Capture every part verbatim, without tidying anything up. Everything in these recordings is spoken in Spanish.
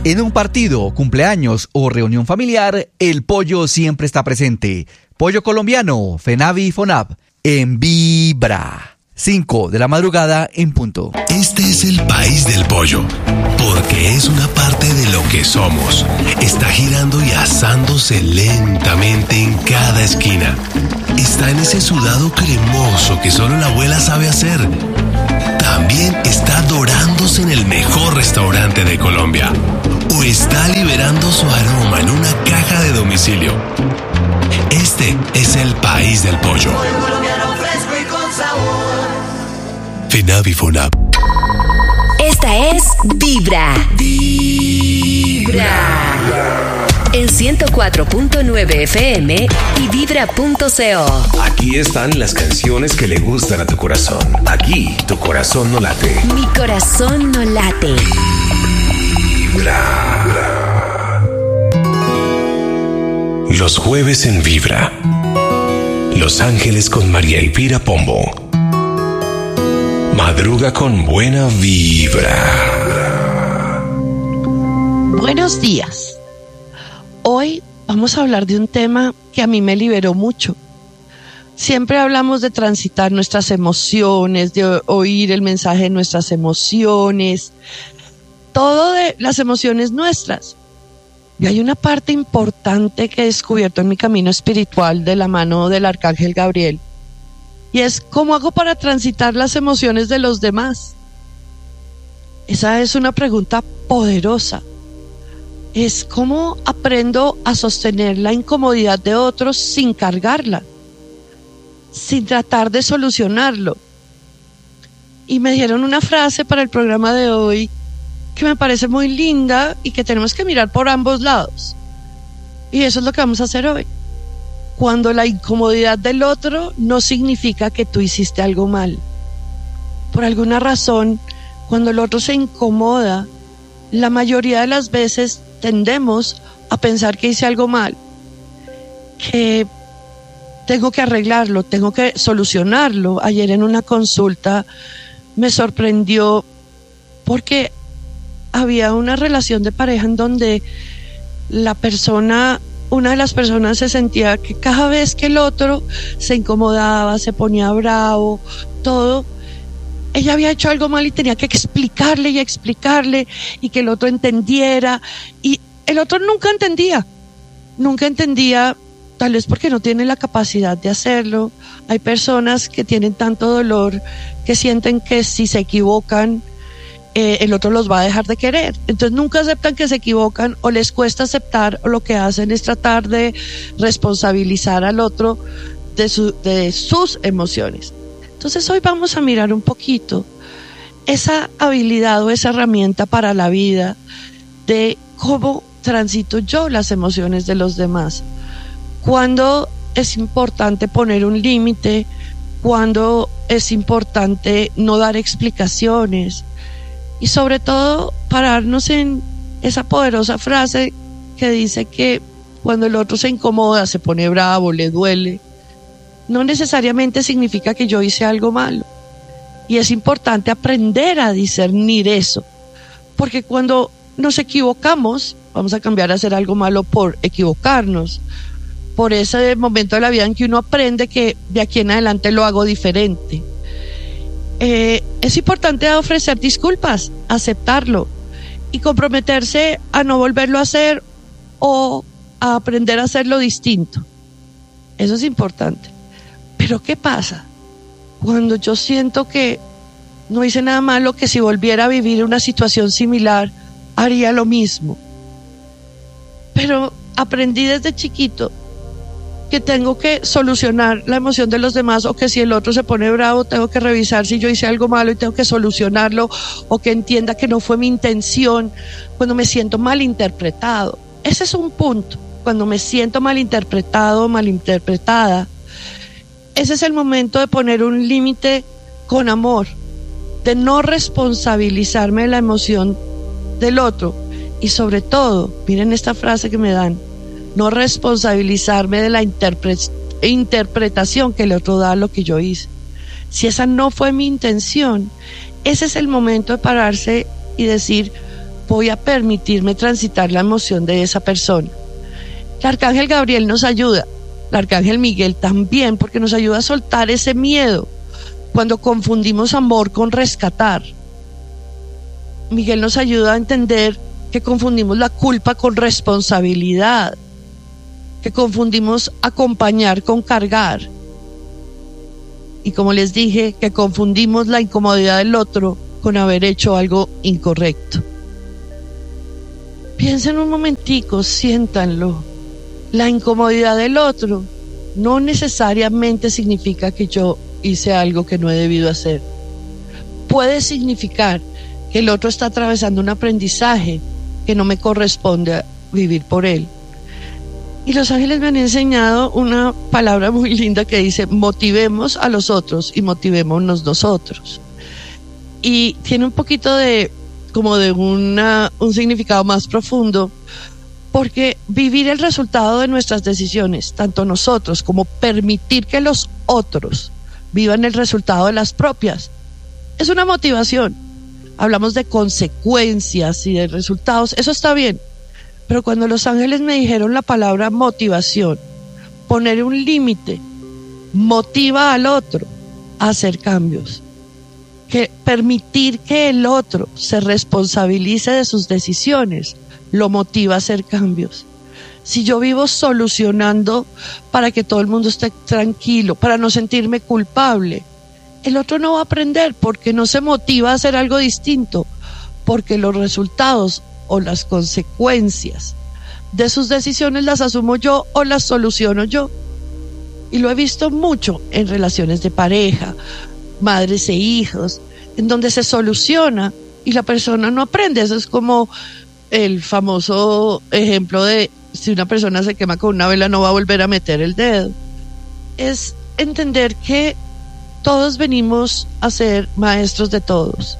En un partido, cumpleaños o reunión familiar, el pollo siempre está presente. Pollo colombiano, FENAVI y FONAP, en Vibra. cinco de la madrugada en punto. Este es el país del pollo, porque es una parte de lo que somos. Está girando y asándose lentamente en cada esquina. Está en ese sudado cremoso que solo la abuela sabe hacer. También está dorándose en el mejor restaurante de Colombia. O está liberando su aroma en una caja de domicilio. Este es el país del pollo. Pollo colombiano fresco y con sabor. FENAVI FONAP. Esta es Vibra. Vibra. En ciento cuatro punto nueve F M y vibra punto co. Aquí están las canciones que le gustan a tu corazón. Aquí tu corazón no late. Mi corazón no late. Vibra. Los jueves en Vibra. Los Ángeles con María Elvira Pombo. Madruga con buena vibra. Buenos días. Hoy vamos a hablar de un tema que a mí me liberó mucho. Siempre hablamos de transitar nuestras emociones, de oír el mensaje de nuestras emociones, todo de las emociones nuestras. Y hay una parte importante que he descubierto en mi camino espiritual de la mano del Arcángel Gabriel. Y es ¿cómo hago para transitar las emociones de los demás? Esa es una pregunta poderosa. Es cómo aprendo a sostener la incomodidad de otros sin cargarla, sin tratar de solucionarlo. Y me dieron una frase para el programa de hoy que me parece muy linda y que tenemos que mirar por ambos lados. Y eso es lo que vamos a hacer hoy. Cuando la incomodidad del otro no significa que tú hiciste algo mal. Por alguna razón, cuando el otro se incomoda, la mayoría de las veces tendemos a pensar que hice algo mal, que tengo que arreglarlo, tengo que solucionarlo. Ayer en una consulta me sorprendió porque había una relación de pareja en donde la persona, una de las personas se sentía que cada vez que el otro se incomodaba, se ponía bravo, todo, ella había hecho algo mal y tenía que explicarle y explicarle y que el otro entendiera, y el otro nunca entendía, nunca entendía, tal vez porque no tiene la capacidad de hacerlo. Hay personas que tienen tanto dolor que sienten que si se equivocan, eh, el otro los va a dejar de querer. Entonces nunca aceptan que se equivocan o les cuesta aceptar, o lo que hacen es tratar de responsabilizar al otro de, su, de sus emociones. Entonces hoy vamos a mirar un poquito esa habilidad o esa herramienta para la vida de cómo transito yo las emociones de los demás. Cuando es importante poner un límite, cuando es importante no dar explicaciones y sobre todo pararnos en esa poderosa frase que dice que cuando el otro se incomoda, se pone bravo, le duele, no necesariamente significa que yo hice algo malo. Y es importante aprender a discernir eso, porque cuando nos equivocamos, vamos a cambiar a hacer algo malo por equivocarnos, por ese momento de la vida en que uno aprende que de aquí en adelante lo hago diferente. Eh, es importante ofrecer disculpas, aceptarlo y comprometerse a no volverlo a hacer o a aprender a hacerlo distinto. Eso es importante. Pero ¿qué pasa cuando yo siento que no hice nada malo, que si volviera a vivir una situación similar haría lo mismo? Pero aprendí desde chiquito que tengo que solucionar la emoción de los demás, o que si el otro se pone bravo tengo que revisar si yo hice algo malo y tengo que solucionarlo, o que entienda que no fue mi intención. Cuando me siento malinterpretado, ese es un punto. Cuando me siento malinterpretado, malinterpretada, ese es el momento de poner un límite con amor, de no responsabilizarme de la emoción del otro. Y sobre todo, miren esta frase que me dan, no responsabilizarme de la interpre- interpretación que el otro da a lo que yo hice. Si esa no fue mi intención, ese es el momento de pararse y decir, voy a permitirme transitar la emoción de esa persona. El arcángel Gabriel nos ayuda, el arcángel Miguel también, porque nos ayuda a soltar ese miedo cuando confundimos amor con rescatar. Miguel nos ayuda a entender que confundimos la culpa con responsabilidad, que confundimos acompañar con cargar. Y como les dije, que confundimos la incomodidad del otro con haber hecho algo incorrecto. Piensen un momentico, siéntanlo. La incomodidad del otro no necesariamente significa que yo hice algo que no he debido hacer. Puede significar que el otro está atravesando un aprendizaje que no me corresponde vivir por él. Y los ángeles me han enseñado una palabra muy linda que dice: motivemos a los otros y motivémonos nosotros. Y tiene un poquito de como de una, un significado más profundo, porque vivir el resultado de nuestras decisiones, tanto nosotros como permitir que los otros vivan el resultado de las propias, es una motivación. Hablamos de consecuencias y de resultados, eso está bien. Pero cuando los ángeles me dijeron la palabra motivación, poner un límite, motiva al otro a hacer cambios. Que permitir que el otro se responsabilice de sus decisiones lo motiva a hacer cambios. Si yo vivo solucionando para que todo el mundo esté tranquilo, para no sentirme culpable, el otro no va a aprender porque no se motiva a hacer algo distinto, porque los resultados o las consecuencias de sus decisiones las asumo yo o las soluciono yo. Y lo he visto mucho en relaciones de pareja, madres e hijos, en donde se soluciona y la persona no aprende. Eso es como el famoso ejemplo de: si una persona se quema con una vela no va a volver a meter el dedo. Es entender que todos venimos a ser maestros de todos,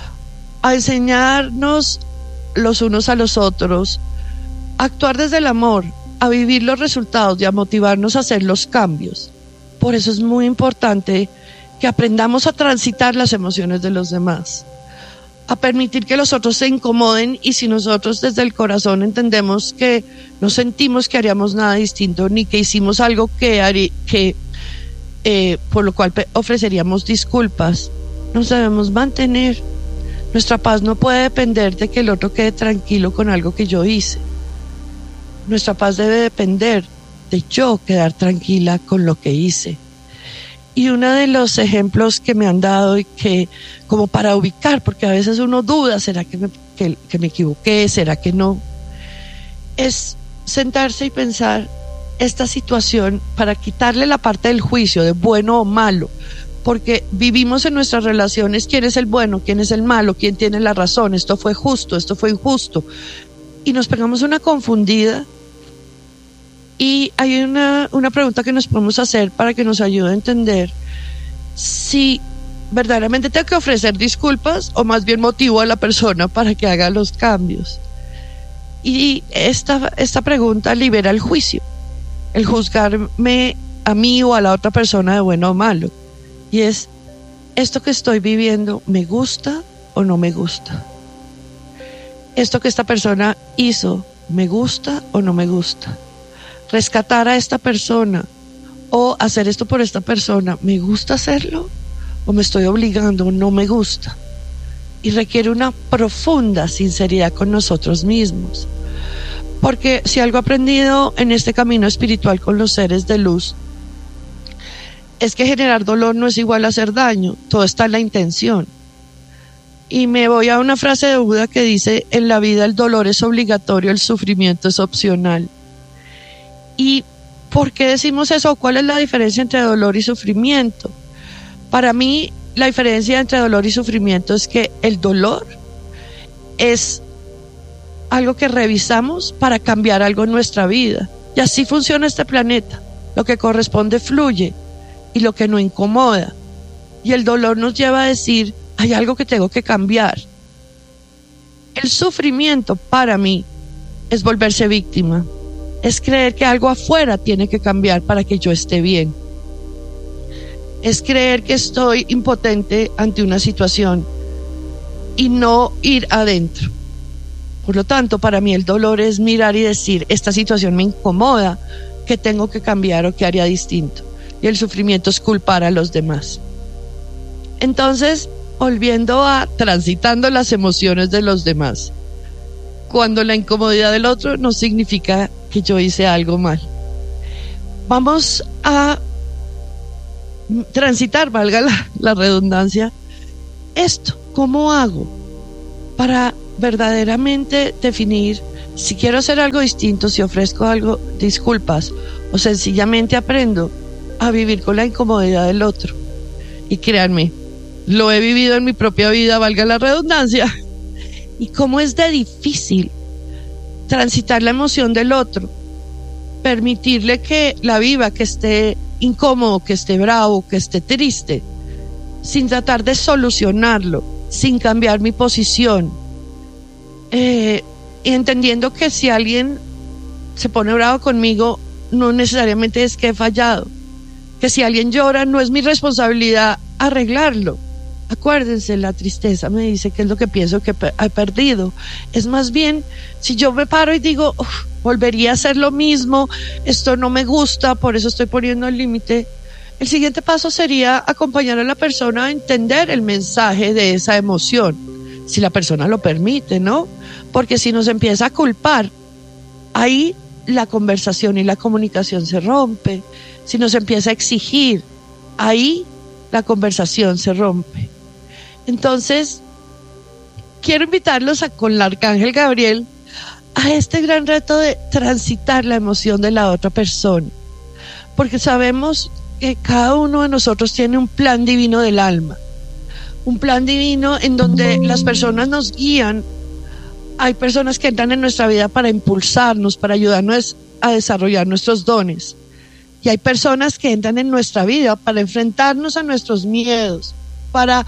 a enseñarnos los unos a los otros, a actuar desde el amor, a vivir los resultados y a motivarnos a hacer los cambios. Por eso es muy importante que aprendamos a transitar las emociones de los demás, a permitir que los otros se incomoden, y si nosotros desde el corazón entendemos que no sentimos que haríamos nada distinto ni que hicimos algo que, harí, que eh, por lo cual ofreceríamos disculpas, nos debemos mantener. Nuestra paz no puede depender de que el otro quede tranquilo con algo que yo hice. Nuestra paz debe depender de yo quedar tranquila con lo que hice. Y uno de los ejemplos que me han dado, y que como para ubicar, porque a veces uno duda, ¿será que me, que, que me equivoqué? ¿Será que no? Es sentarse y pensar esta situación para quitarle la parte del juicio de bueno o malo, porque vivimos en nuestras relaciones quién es el bueno, quién es el malo, quién tiene la razón, esto fue justo, esto fue injusto, y nos pegamos una confundida. Y hay una, una pregunta que nos podemos hacer para que nos ayude a entender si verdaderamente tengo que ofrecer disculpas o más bien motivo a la persona para que haga los cambios. Y esta, esta pregunta libera el juicio, el juzgarme a mí o a la otra persona de bueno o malo. Y es: ¿esto que estoy viviendo me gusta o no me gusta? ¿Esto que esta persona hizo me gusta o no me gusta? Rescatar a esta persona o hacer esto por esta persona, ¿me gusta hacerlo o me estoy obligando? No me gusta. Y requiere una profunda sinceridad con nosotros mismos, porque si algo he aprendido en este camino espiritual con los seres de luz es que generar dolor no es igual a hacer daño, todo está en la intención. Y me voy a una frase de Buda que dice: en la vida el dolor es obligatorio, el sufrimiento es opcional. ¿Y por qué decimos eso? ¿Cuál es la diferencia entre dolor y sufrimiento? Para mí, la diferencia entre dolor y sufrimiento es que el dolor es algo que revisamos para cambiar algo en nuestra vida. Y así funciona este planeta. Lo que corresponde fluye y lo que no incomoda. Y el dolor nos lleva a decir: hay algo que tengo que cambiar. El sufrimiento para mí es volverse víctima. Es creer que algo afuera tiene que cambiar para que yo esté bien. Es creer que estoy impotente ante una situación y no ir adentro. Por lo tanto, para mí el dolor es mirar y decir, esta situación me incomoda, ¿qué tengo que cambiar o qué haría distinto? Y el sufrimiento es culpar a los demás. Entonces, volviendo a transitando las emociones de los demás, cuando la incomodidad del otro no significa que yo hice algo mal. Vamos a transitar, valga la, la redundancia, esto, ¿cómo hago para verdaderamente definir si quiero hacer algo distinto, si ofrezco algo, disculpas, o sencillamente aprendo a vivir con la incomodidad del otro? Y créanme, lo he vivido en mi propia vida, valga la redundancia, y cómo es de difícil transitar la emoción del otro, permitirle que la viva, que esté incómodo, que esté bravo, que esté triste, sin tratar de solucionarlo, sin cambiar mi posición, eh, y entendiendo que si alguien se pone bravo conmigo, no necesariamente es que he fallado, que si alguien llora, no es mi responsabilidad arreglarlo. Acuérdense, la tristeza me dice qué es lo que pienso que he perdido. Es más bien, si yo me paro y digo, volvería a hacer lo mismo, esto no me gusta, por eso estoy poniendo el límite, el siguiente paso sería acompañar a la persona a entender el mensaje de esa emoción, si la persona lo permite, ¿no? Porque si nos empieza a culpar, ahí la conversación y la comunicación se rompe. Si nos empieza a exigir, ahí la conversación se rompe. Entonces, quiero invitarlos a, con el Arcángel Gabriel a este gran reto de transitar la emoción de la otra persona, porque sabemos que cada uno de nosotros tiene un plan divino del alma, un plan divino en donde las personas nos guían. Hay personas que entran en nuestra vida para impulsarnos, para ayudarnos a desarrollar nuestros dones, y hay personas que entran en nuestra vida para enfrentarnos a nuestros miedos, para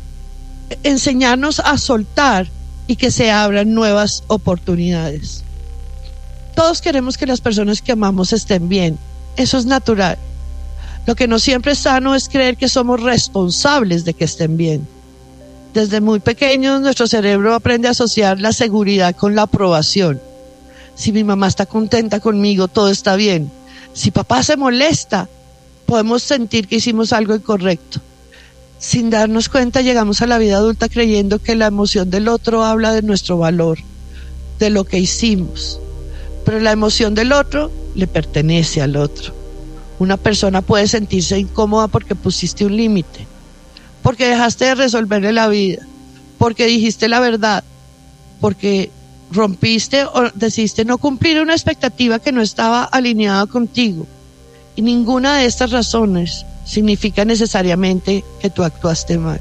enseñarnos a soltar y que se abran nuevas oportunidades. Todos queremos que las personas que amamos estén bien, eso es natural. Lo que no siempre es sano es creer que somos responsables de que estén bien. Desde muy pequeños nuestro cerebro aprende a asociar la seguridad con la aprobación. Si mi mamá está contenta conmigo, todo está bien. Si papá se molesta, podemos sentir que hicimos algo incorrecto. Sin darnos cuenta, llegamos a la vida adulta creyendo que la emoción del otro habla de nuestro valor, de lo que hicimos. Pero la emoción del otro le pertenece al otro. Una persona puede sentirse incómoda porque pusiste un límite, porque dejaste de resolverle la vida, porque dijiste la verdad, porque rompiste o decidiste no cumplir una expectativa que no estaba alineada contigo. Y ninguna de estas razones significa necesariamente que tú actuaste mal.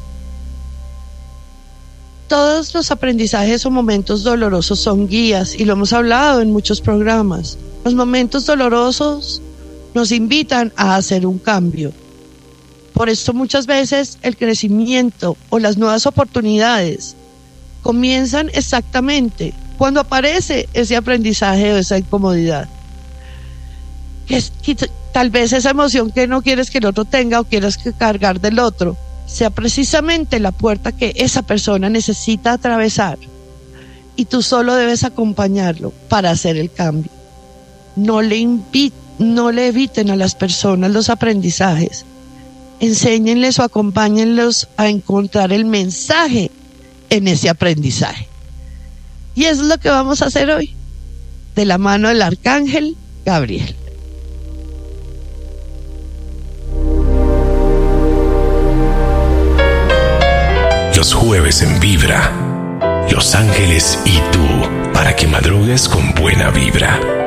Todos los aprendizajes o momentos dolorosos son guías, y lo hemos hablado en muchos programas. Los momentos dolorosos nos invitan a hacer un cambio. Por esto muchas veces el crecimiento o las nuevas oportunidades comienzan exactamente cuando aparece ese aprendizaje o esa incomodidad. Que, es, que tal vez esa emoción que no quieres que el otro tenga o quieras que cargar del otro sea precisamente la puerta que esa persona necesita atravesar, y tú solo debes acompañarlo para hacer el cambio. No le invi- no le eviten a las personas los aprendizajes, enséñenles o acompáñenlos a encontrar el mensaje en ese aprendizaje. Y eso es lo que vamos a hacer hoy, de la mano del Arcángel Gabriel. Los jueves en Vibra, Los Ángeles y tú, para que madrugues con buena vibra.